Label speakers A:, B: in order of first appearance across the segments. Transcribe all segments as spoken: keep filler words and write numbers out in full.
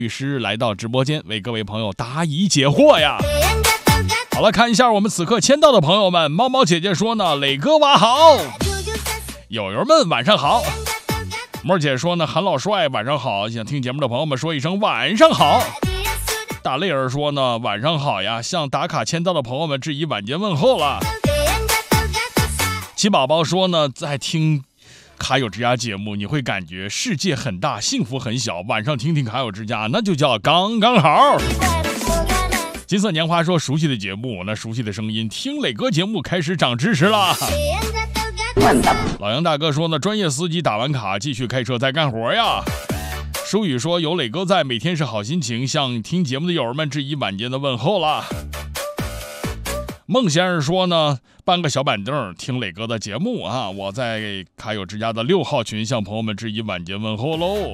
A: 律师来到直播间，为各位朋友答疑解惑呀。好了，看一下我们此刻签到的朋友们。猫猫姐姐说呢，磊哥娃好，友友们晚上好。沫姐说呢，韩老帅晚上好，想听节目的朋友们说一声晚上好。大泪儿说呢，晚上好呀，向打卡签到的朋友们致以晚间问候了。七宝宝说呢，在听卡友之家节目，你会感觉世界很大，幸福很小，晚上听听卡友之家，那就叫刚刚好。金色年华说，熟悉的节目，那熟悉的声音，听磊哥节目开始长知识了。老杨大哥说呢，专业司机打完卡继续开车再干活呀。舒宇说，有磊哥在，每天是好心情，向听节目的友人们致以晚间的问候了。孟先生说呢，搬个小板凳听磊哥的节目啊，我在卡友之家的六号群向朋友们致以晚间问候喽。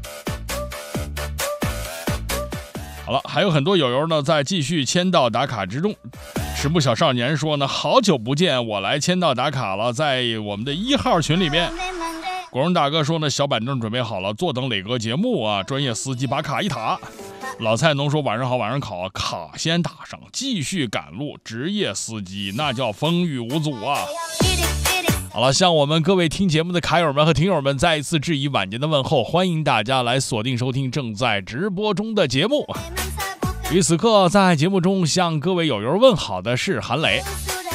A: 好了，还有很多友友呢在继续签到打卡之中。石木小少年说呢，好久不见，我来签到打卡了，在我们的一号群里面。国荣大哥说呢，小板凳准备好了，坐等磊哥节目啊。专业司机把卡一塔。老菜农说，晚上好，晚上好，卡先打上，继续赶路。职业司机那叫风雨无阻啊。好了，向我们各位听节目的卡友们和听友们再一次致以晚间的问候，欢迎大家来锁定收听正在直播中的节目。于此刻在节目中向各位友友问好的是韩磊。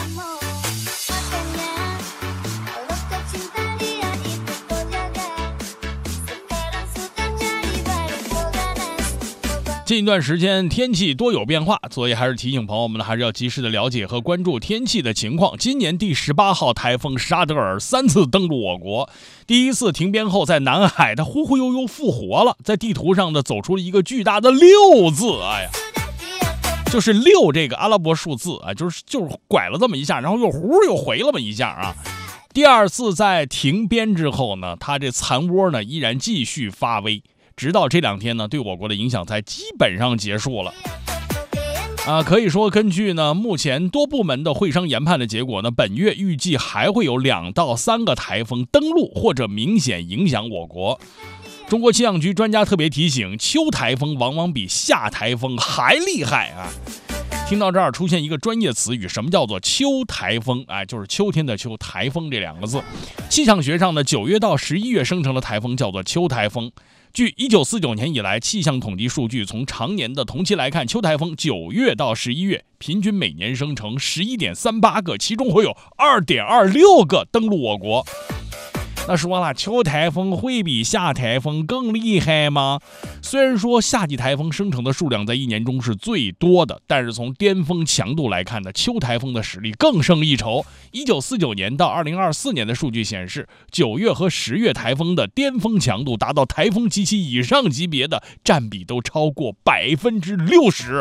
A: 近一段时间天气多有变化，所以还是提醒朋友们呢，还是要及时的了解和关注天气的情况。今年第十八号台风沙德尔三次登陆我国，第一次停边后在南海它忽忽悠悠复活了，在地图上呢走出了一个巨大的六字，哎呀，就是六这个阿拉伯数字啊，就是就是拐了这么一下，然后又忽又回了这么一下啊。第二次在停边之后呢，它这残窝呢依然继续发威。直到这两天呢，对我国的影响才基本上结束了。啊，可以说根据呢目前多部门的会商研判的结果呢，本月预计还会有两到三个台风登陆或者明显影响我国。中国气象局专家特别提醒，秋台风往往比夏台风还厉害啊。听到这儿出现一个专业词语，什么叫做秋台风？哎，就是秋天的秋，台风这两个字。气象学上呢，九月到十一月生成的台风叫做秋台风。据一九四九年以来气象统计数据，从常年的同期来看，秋台风九月到十一月平均每年生成 十一点三八个，其中会有 二点二六个登陆我国。那说了，秋台风会比夏台风更厉害吗？虽然说夏季台风生成的数量在一年中是最多的，但是从巅峰强度来看呢，秋台风的实力更胜一筹。一九四九年到二零二四年的数据显示，九月和十月台风的巅峰强度达到台风及其以上级别的，占比都超过百分之六十。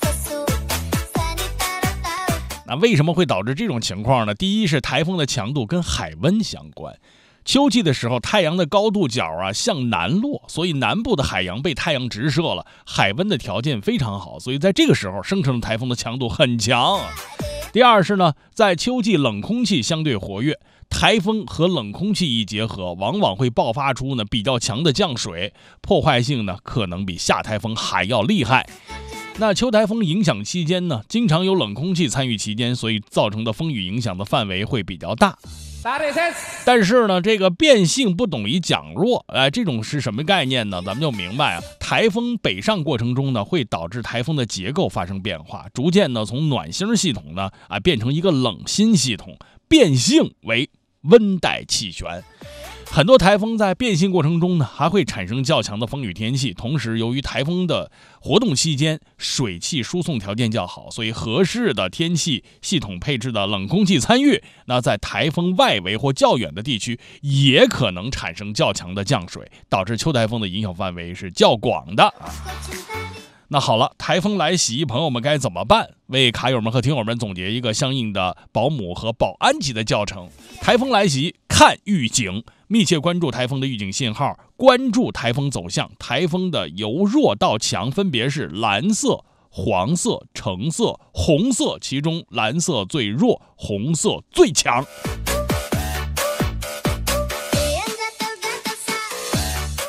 A: 那为什么会导致这种情况呢？第一是台风的强度跟海温相关。秋季的时候，太阳的高度角啊向南落，所以南部的海洋被太阳直射了，海温的条件非常好，所以在这个时候生成的台风的强度很强。第二是呢，在秋季冷空气相对活跃，台风和冷空气一结合，往往会爆发出呢比较强的降水，破坏性呢可能比夏台风还要厉害。那秋台风影响期间呢，经常有冷空气参与其间，所以造成的风雨影响的范围会比较大。但是呢，这个变性不等于降弱，哎，这种是什么概念呢？咱们就明白啊，台风北上过程中呢，会导致台风的结构发生变化，逐渐呢从暖心系统呢啊变成一个冷心系统，变性为温带气旋。很多台风在变性过程中呢，还会产生较强的风雨天气。同时，由于台风的活动期间水汽输送条件较好，所以合适的天气系统配置的冷空气参与，那在台风外围或较远的地区，也可能产生较强的降水，导致秋台风的影响范围是较广的。那好了，台风来袭，朋友们该怎么办？为卡友们和听友们总结一个相应的保姆和保安级的教程。台风来袭，看预警，密切关注台风的预警信号，关注台风走向。台风的由弱到强分别是蓝色、黄色、橙色、红色，其中蓝色最弱，红色最强。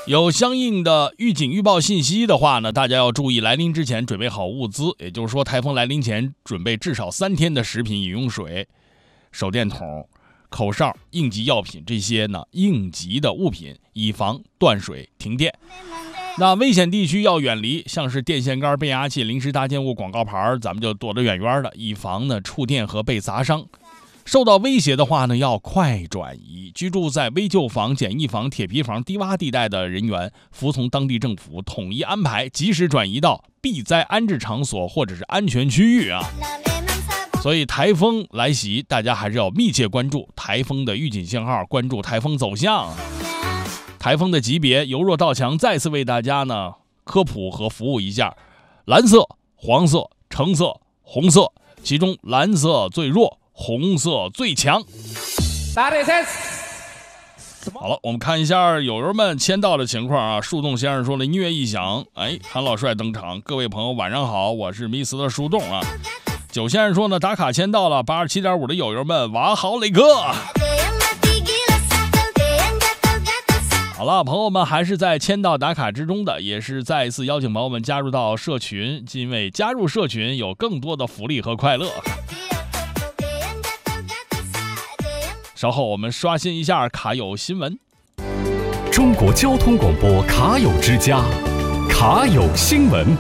A: 有相应的预警预报信息的话呢，大家要注意来临之前准备好物资，也就是说台风来临前准备至少三天的食品、饮用水、手电筒、口哨、应急药品这些呢应急的物品，以防断水停电。那危险地区要远离，像是电线杆、变压器、临时搭建物、广告牌，咱们就躲得远远的，以防呢触电和被砸伤。受到威胁的话呢，要快转移。居住在危救房、简易房、铁皮房、低洼地带的人员，服从当地政府统一安排，及时转移到避灾安置场所或者是安全区域啊。所以台风来袭，大家还是要密切关注台风的预警信号，关注台风走向。台风的级别由弱到强，再次为大家呢科普和服务一下：蓝色、黄色、橙色、红色，其中蓝色最弱，红色最强。好了，我们看一下友友们签到的情况啊。树洞先生说了，音乐一响，哎，韩老帅登场。各位朋友晚上好，我是迷思的树洞啊。九先生说呢，打卡签到了，八十七点五的友友们，哇好磊哥。好了，朋友们还是在签到打卡之中的，也是再一次邀请朋友们加入到社群，因为加入社群有更多的福利和快乐。稍后我们刷新一下卡友新闻。
B: 中国交通广播卡友之家，卡友新闻。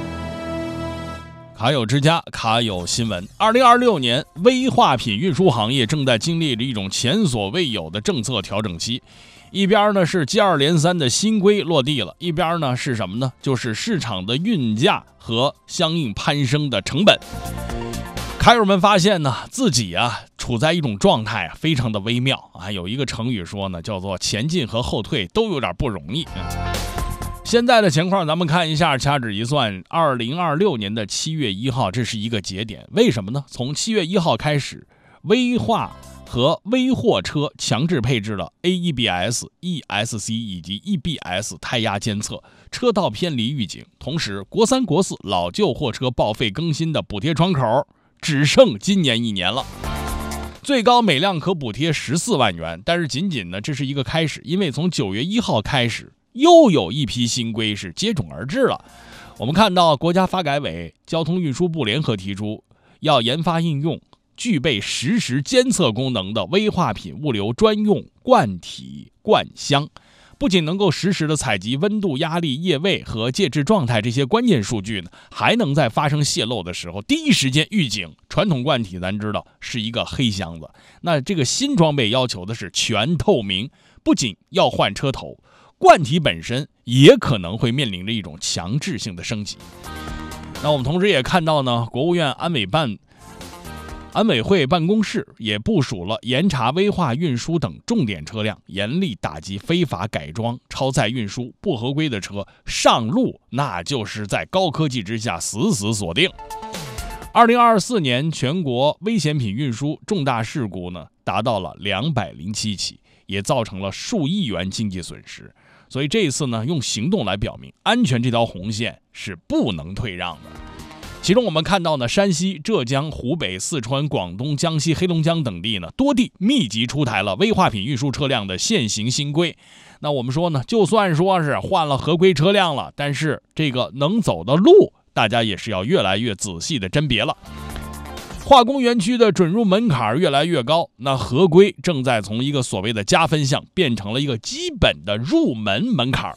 A: 卡友之家，卡友新闻。二零二六年，危化品运输行业正在经历着一种前所未有的政策调整期。一边呢是接二连三的新规落地了，一边呢是什么呢？就是市场的运价和相应攀升的成本。卡友们发现呢，自己啊处在一种状态啊，非常的微妙啊。有一个成语说呢，叫做前进和后退都有点不容易。现在的情况，咱们看一下，掐指一算，二零二六年的七月一号，这是一个节点。为什么呢？从七月一号开始，危化和危货车强制配置了 A E B S、E S C 以及 E B S 胎压监测、车道偏离预警，同时国三、国四老旧货车报废更新的补贴窗口只剩今年一年了，最高每辆可补贴十四万元。但是仅仅呢，这是一个开始，因为从九月一号开始，又有一批新规是接踵而至了。我们看到国家发改委、交通运输部联合提出，要研发应用具备实时监测功能的危化品物流专用罐体罐箱，不仅能够实时的采集温度、压力、液位和介质状态这些关键数据呢，还能在发生泄漏的时候第一时间预警。传统罐体咱知道是一个黑箱子，那这个新装备要求的是全透明，不仅要换车头，罐体本身也可能会面临着一种强制性的升级。那我们同时也看到呢，国务院安委办安委会办公室也部署了严查危化运输等重点车辆，严厉打击非法改装、超载运输，不合规的车上路那就是在高科技之下死死锁定。二零二四年全国危险品运输重大事故呢达到了两百零七起，也造成了数亿元经济损失。所以这一次呢，用行动来表明安全这条红线是不能退让的。其中我们看到呢，山西、浙江、湖北、四川、广东、江西、黑龙江等地呢，多地密集出台了危化品运输车辆的限行新规。那我们说呢，就算说是换了合规车辆了，但是这个能走的路，大家也是要越来越仔细的甄别了。化工园区的准入门槛越来越高，那合规正在从一个所谓的加分项变成了一个基本的入门门槛。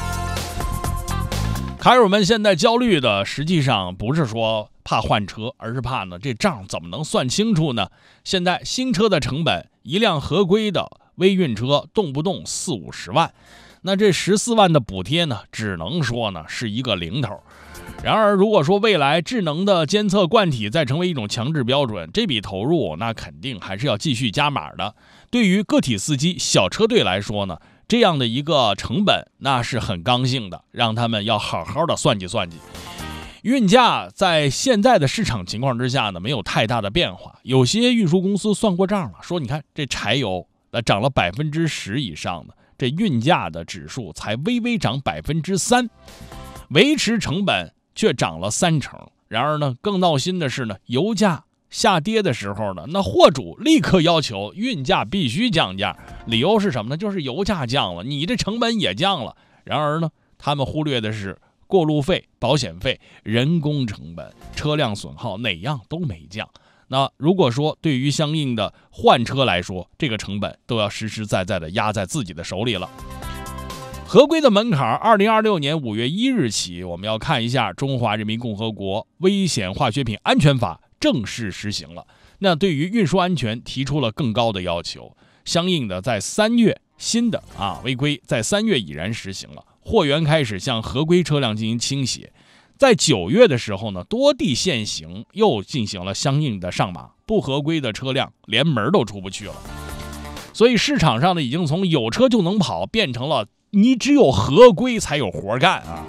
A: 卡友们现在焦虑的实际上不是说怕换车，而是怕呢这账怎么能算清楚呢？现在新车的成本，一辆合规的微运车动不动四五十万，那这十四万的补贴呢，只能说呢是一个零头。然而如果说未来智能的监测罐体再成为一种强制标准，这笔投入那肯定还是要继续加码的。对于个体司机、小车队来说呢，这样的一个成本那是很刚性的，让他们要好好的算计算计。运价在现在的市场情况之下呢，没有太大的变化。有些运输公司算过账了，说你看这柴油那涨了百分之十以上的，这运价的指数才微微涨百分之三，维持成本却涨了三成。然而呢，更闹心的是呢，油价下跌的时候呢，那货主立刻要求运价必须降价，理由是什么呢？就是油价降了，你这成本也降了。 然而呢，他们忽略的是过路费、保险费、人工成本、车辆损耗哪样都没降。那如果说对于相应的换车来说，这个成本都要实实在在的压在自己的手里了。合规的门槛，二零二六年五月一日起，我们要看一下《中华人民共和国危险化学品安全法》正式实行了。那对于运输安全提出了更高的要求，相应的在三月新的啊违规在三月已然实行了，货源开始向合规车辆进行倾斜。在九月的时候呢，多地限行又进行了相应的上马，不合规的车辆连门都出不去了。所以市场上呢，已经从有车就能跑变成了你只有合规才有活干啊！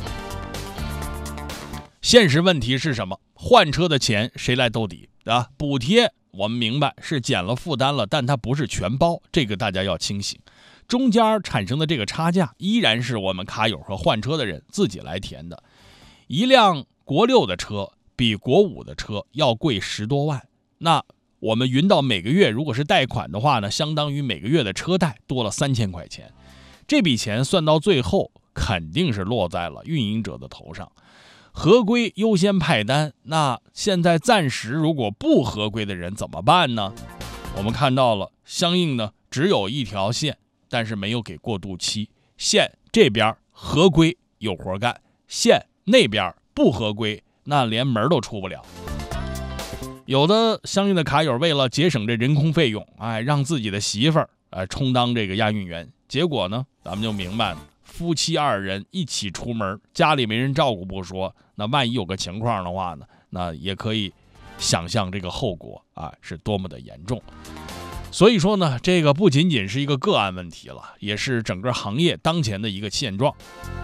A: 现实问题是什么？换车的钱谁来兜底啊？补贴我们明白是减了负担了，但它不是全包，这个大家要清醒。中间产生的这个差价，依然是我们卡友和换车的人自己来填的。一辆国六的车比国五的车要贵十多万，那我们匀到每个月，如果是贷款的话呢，相当于每个月的车贷多了三千块钱。这笔钱算到最后肯定是落在了运营者的头上。合规优先派单，那现在暂时如果不合规的人怎么办呢？我们看到了相应的只有一条线，但是没有给过渡期。线这边合规有活干，线那边不合规，那连门都出不了。有的相应的卡友为了节省这人工费用，哎，让自己的媳妇儿哎充当这个押运员，结果呢，咱们就明白了，夫妻二人一起出门，家里没人照顾不说，那万一有个情况的话呢，那也可以想象这个后果啊是多么的严重。所以说呢，这个不仅仅是一个个案问题了，也是整个行业当前的一个现状。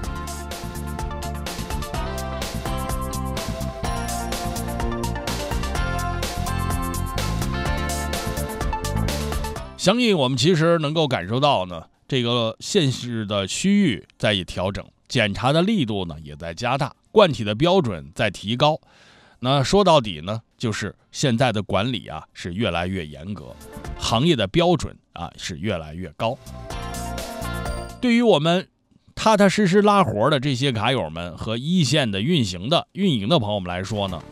A: 相应我们其实能够感受到呢，这个县市的区域在以调整，检查的力度呢也在加大，惯体的标准在提高。那说到底呢，就是现在的管理啊是越来越严格，行业的标准啊是越来越高。对于我们踏踏实实拉活的这些卡友们和一线的运行的运营的朋友们来说呢，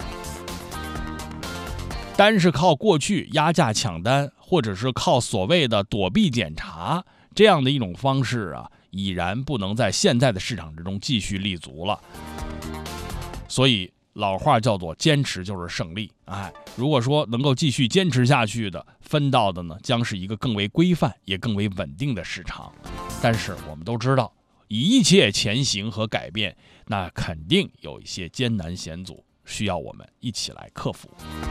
A: 单是靠过去压价抢单，或者是靠所谓的躲避检查这样的一种方式啊，已然不能在现在的市场之中继续立足了。所以老话叫做坚持就是胜利。哎，如果说能够继续坚持下去的，分到的呢将是一个更为规范也更为稳定的市场。但是我们都知道，一切前行和改变，那肯定有一些艰难险阻，需要我们一起来克服。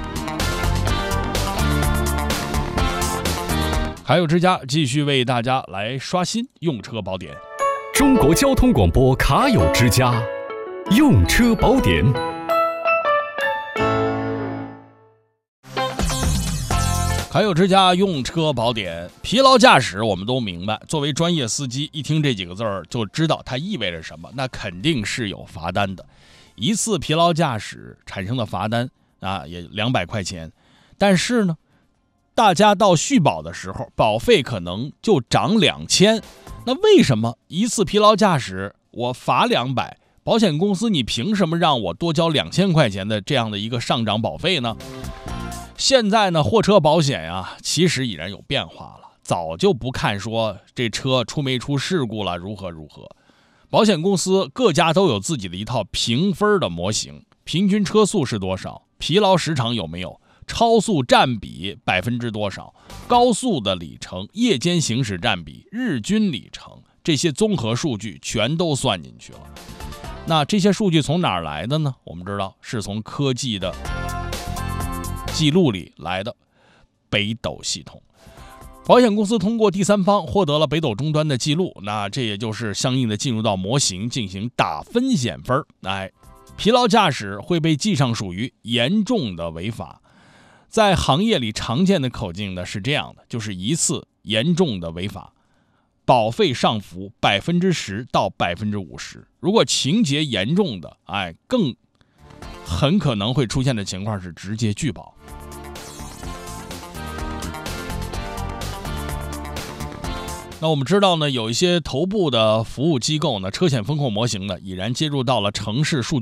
A: 卡友之家继续为大家来刷新用车宝典。
B: 中国交通广播卡友之家用车宝典。
A: 卡友之家用车宝典，疲劳驾驶我们都明白，作为专业司机，一听这几个字儿就知道它意味着什么，那肯定是有罚单的。一次疲劳驾驶产生的罚单啊，也两百块钱，但是呢，大家到续保的时候，保费可能就涨两千。那为什么一次疲劳驾驶我罚两百，保险公司你凭什么让我多交两千块钱的这样的一个上涨保费呢？现在呢，货车保险呀，其实已然有变化了，早就不看说这车出没出事故了，如何如何。保险公司各家都有自己的一套评分的模型，平均车速是多少，疲劳时长有没有，超速占比百分之多少，高速的里程，夜间行驶占比，日均里程，这些综合数据全都算进去了。那这些数据从哪儿来的呢？我们知道是从科技的记录里来的，北斗系统。保险公司通过第三方获得了北斗终端的记录，那这也就是相应的进入到模型进行打分险分。哎，疲劳驾驶会被记上属于严重的违法。在行业里常见的口径呢是这样的，就是一次严重的违法，保费上浮百分之十到百分之五十。如果情节严重的，哎，更很可能会出现的情况是直接拒保。 那我们知道呢，有一些头部的服务机构呢，车险风控模型呢，已然接入到了城市数据